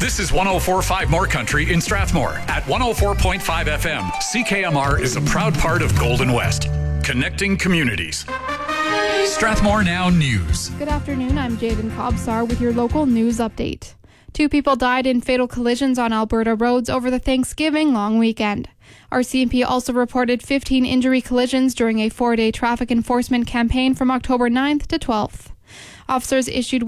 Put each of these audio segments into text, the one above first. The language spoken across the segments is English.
This is 104.5 More Country in Strathmore at 104.5 FM. CKMR is a proud part of Golden West, connecting communities. Strathmore Now News. Good afternoon, I'm Jaden Kobsar with your local news update. 2 people died in fatal collisions on Alberta roads over the Thanksgiving long weekend. RCMP also reported 15 injury collisions during a 4-day traffic enforcement campaign from October 9th to 12th. Officers issued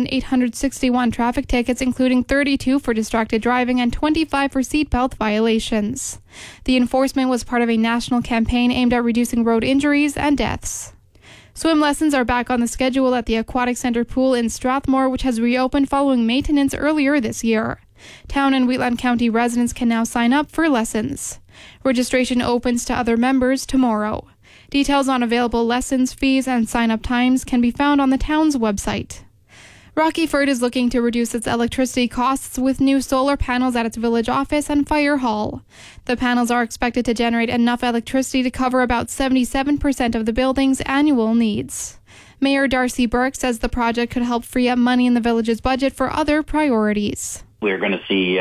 1,861 traffic tickets, including 32 for distracted driving and 25 for seatbelt violations. The enforcement was part of a national campaign aimed at reducing road injuries and deaths. Swim lessons are back on the schedule at the Aquatic Centre pool in Strathmore, which has reopened following maintenance earlier this year. Town and Wheatland County residents can now sign up for lessons. Registration opens to other members tomorrow. Details on available lessons, fees, and sign-up times can be found on the town's website. Rockyford is looking to reduce its electricity costs with new solar panels at its village office and fire hall. The panels are expected to generate enough electricity to cover about 77% of the building's annual needs. Mayor Darcy Burke says the project could help free up money in the village's budget for other priorities. We're going to see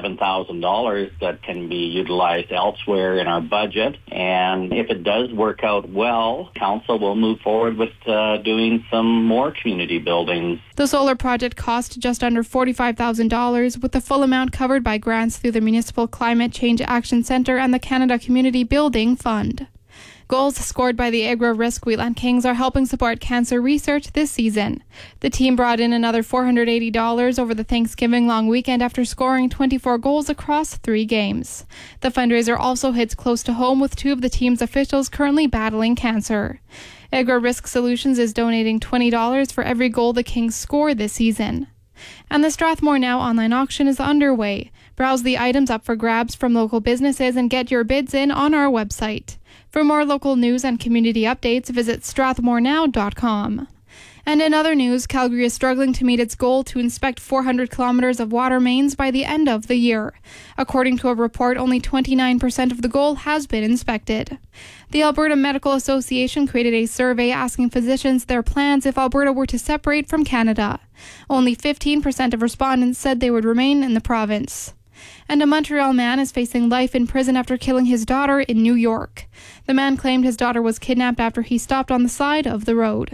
$7,000 that can be utilized elsewhere in our budget. And if it does work out well, council will move forward with doing some more community buildings. The solar project cost just under $45,000, with the full amount covered by grants through the Municipal Climate Change Action Centre and the Canada Community Building Fund. Goals scored by the Agri-Risk Wheatland Kings are helping support cancer research this season. The team brought in another $480 over the Thanksgiving long weekend after scoring 24 goals across 3 games. The fundraiser also hits close to home with 2 of the team's officials currently battling cancer. Agri-Risk Solutions is donating $20 for every goal the Kings score this season. And the Strathmore Now online auction is underway. Browse the items up for grabs from local businesses and get your bids in on our website. For more local news and community updates, visit strathmorenow.com. And in other news, Calgary is struggling to meet its goal to inspect 400 kilometers of water mains by the end of the year. According to a report, only 29% of the goal has been inspected. The Alberta Medical Association created a survey asking physicians their plans if Alberta were to separate from Canada. Only 15% of respondents said they would remain in the province. And a Montreal man is facing life in prison after killing his daughter in New York. The man claimed his daughter was kidnapped after he stopped on the side of the road.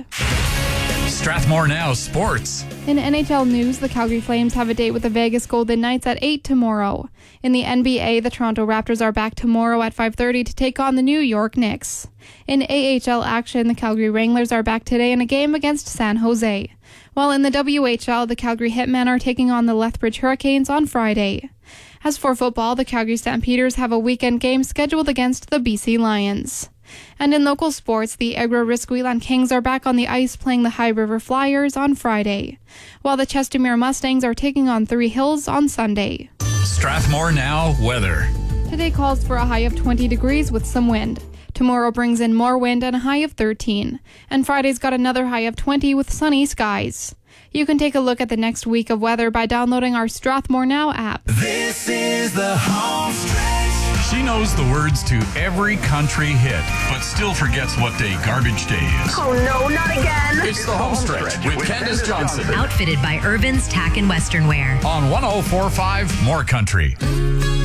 Strathmore Now Sports. In NHL news, the Calgary Flames have a date with the Vegas Golden Knights at 8 tomorrow. In the NBA, the Toronto Raptors are back tomorrow at 5:30 to take on the New York Knicks. In AHL action, the Calgary Wranglers are back today in a game against San Jose. While in the WHL, the Calgary Hitmen are taking on the Lethbridge Hurricanes on Friday. As for football, the Calgary Stampeders have a weekend game scheduled against the BC Lions. And in local sports, the Agri-Risk Wheatland Kings are back on the ice playing the High River Flyers on Friday, while the Chestermere Mustangs are taking on Three Hills on Sunday. Strathmore Now weather. Today calls for a high of 20 degrees with some wind. Tomorrow brings in more wind and a high of 13. And Friday's got another high of 20 with sunny skies. You can take a look at the next week of weather by downloading our Strathmore Now app. This is the home stretch. She knows the words to every country hit, but still forgets what day garbage day is. Oh no, not again. It's the home stretch with Candace Johnson. Outfitted by Irvin's Tack and Western Wear. On 104.5 More Country.